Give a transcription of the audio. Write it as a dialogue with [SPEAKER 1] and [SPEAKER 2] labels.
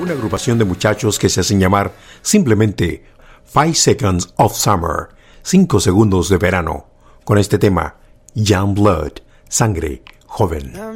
[SPEAKER 1] Una agrupación de muchachos que se hacen llamar simplemente 5 Seconds of Summer, 5 segundos de verano, con este tema Young Blood, sangre joven.